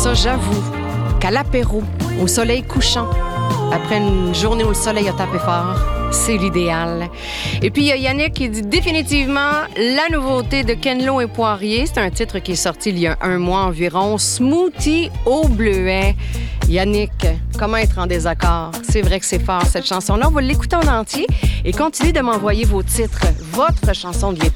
ça, j'avoue qu'à l'apéro, au soleil couchant, après une journée où le soleil a tapé fort, c'est l'idéal. Et puis, il y a Yannick qui dit définitivement la nouveauté de Kenlo et Poirier. C'est un titre qui est sorti il y a un mois environ. Smoothie au bleuet. Yannick, comment être en désaccord? C'est vrai que c'est fort, cette chanson-là. On va l'écouter en entier et continuez de m'envoyer vos titres, votre chanson de l'été.